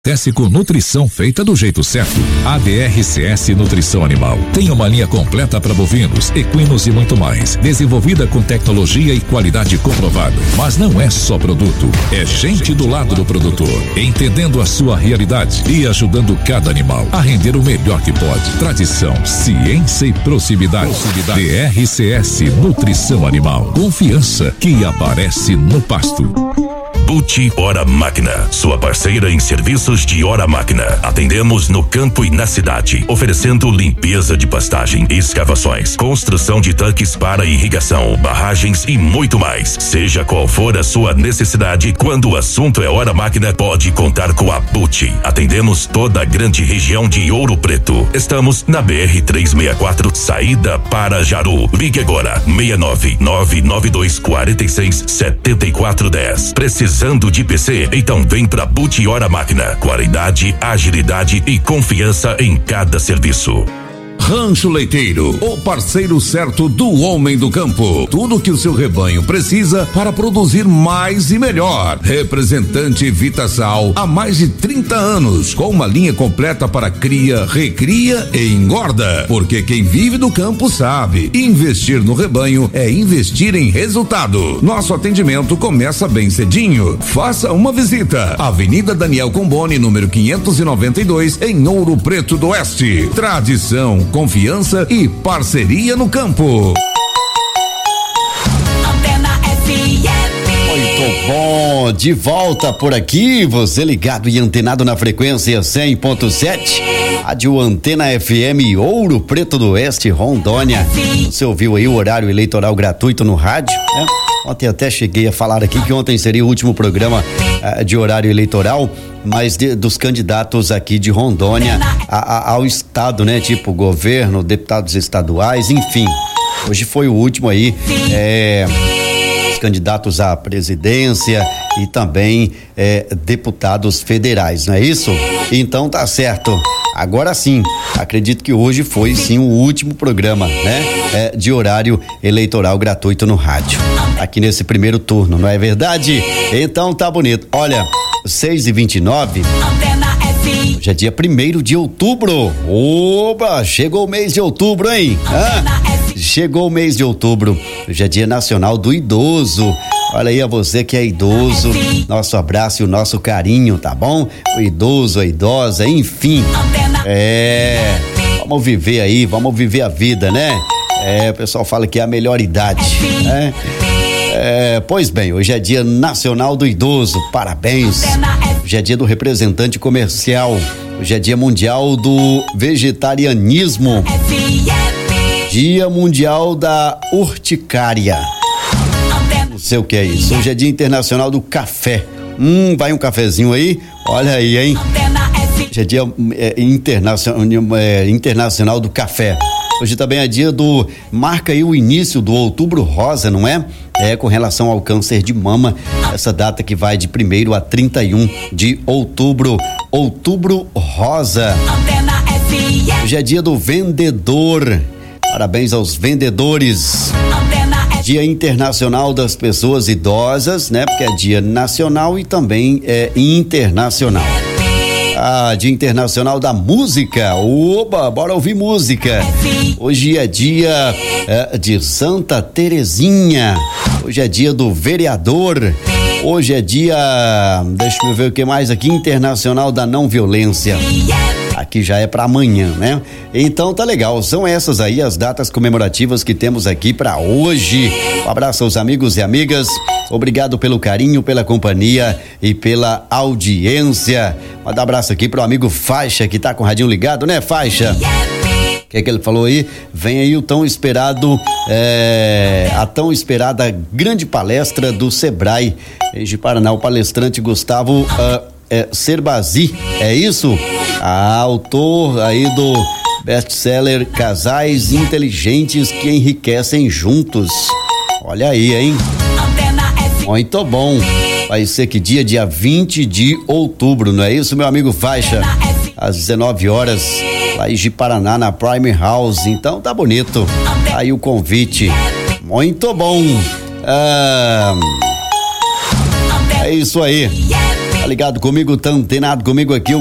Desce com nutrição feita do jeito certo. ADRCS Nutrição Animal tem uma linha completa para bovinos, equinos e muito mais, desenvolvida com tecnologia e qualidade comprovada. Mas não é só produto, é gente do lado do produtor, entendendo a sua realidade e ajudando cada animal a render o melhor que pode. Tradição, ciência e proximidade. DRCS Nutrição Animal, confiança que aparece no pasto. Buti Hora Máquina, sua parceira em serviços de hora máquina. Atendemos no campo e na cidade, oferecendo limpeza de pastagem, escavações, construção de tanques para irrigação, barragens e muito mais. Seja qual for a sua necessidade, quando o assunto é hora máquina, pode contar com a Buti. Atendemos toda a grande região de Ouro Preto. Estamos na BR-364, saída para Jaru. Ligue agora, 69992467410. Precisando de PC? Então vem pra Buti Hora Máquina. Qualidade, agilidade e confiança em cada serviço. Rancho Leiteiro, o parceiro certo do homem do campo. Tudo que o seu rebanho precisa para produzir mais e melhor. Representante Vitasal há mais de 30 anos, com uma linha completa para cria, recria e engorda. Porque quem vive do campo sabe, investir no rebanho é investir em resultado. Nosso atendimento começa bem cedinho. Faça uma visita. Avenida Daniel Comboni, número 592, em Ouro Preto do Oeste. Tradição, confiança e parceria no campo. Muito bom, de volta por aqui, você ligado e antenado na frequência 100.7, Rádio Antena FM Ouro Preto do Oeste, Rondônia. Você ouviu aí o horário eleitoral gratuito no rádio, né? Ontem até cheguei a falar aqui que ontem seria o último programa de horário eleitoral, mas dos candidatos aqui de Rondônia ao estado, né? Tipo governo, deputados estaduais, enfim. Hoje foi o último aí, os candidatos à presidência e também deputados federais, não é isso? Então tá certo. Agora sim, acredito que hoje foi sim o último programa, né? De horário eleitoral gratuito no rádio. Aqui nesse primeiro turno, não é verdade? Então tá bonito. Olha, 6h29. Hoje é dia 1º de outubro. Opa, chegou o mês de outubro, hein? Chegou o mês de outubro. Hoje é dia nacional do idoso. Olha aí a você que é idoso, nosso abraço e o nosso carinho, tá bom? O idoso, a idosa, enfim. Vamos viver aí, vamos viver a vida, né? O pessoal fala que é a melhor idade, né? Pois bem, hoje é dia nacional do idoso, parabéns. Hoje é dia do representante comercial. Hoje é dia mundial do vegetarianismo. Dia mundial da urticária. Não sei o que é isso. Hoje é dia internacional do café. Vai um cafezinho aí? Olha aí, hein? Hoje é dia internacional do café. Hoje também é dia marca aí o início do Outubro Rosa, não é? Com relação ao câncer de mama, essa data que vai de 1º a 31 de outubro, Outubro Rosa. Hoje é dia do vendedor. Parabéns aos vendedores. Dia Internacional das Pessoas Idosas, né? Porque é dia nacional e também é internacional. Dia Internacional da Música. Oba, bora ouvir música. Hoje é dia de Santa Terezinha. Hoje é dia do vereador. Hoje é dia, deixa eu ver o que mais aqui, Internacional da Não Violência. Aqui já é para amanhã, né? Então tá legal, são essas aí as datas comemorativas que temos aqui para hoje. Um abraço aos amigos e amigas, obrigado pelo carinho, pela companhia e pela audiência. Manda um abraço aqui pro amigo Faixa, que tá com o radinho ligado, né, Faixa? O que ele falou aí? Vem aí o tão esperado, a tão esperada grande palestra do Sebrae de Paraná, o palestrante Gustavo Serbazi, é isso? Autor aí do best-seller Casais Inteligentes que Enriquecem Juntos. Olha aí, hein? Muito bom. Vai ser que dia 20 de outubro, não é isso, meu amigo Faixa? Às 19 horas, lá em Paraná, na Prime House. Então tá bonito. Aí o convite. Muito bom. É isso aí. ligado comigo, tá antenado comigo aqui.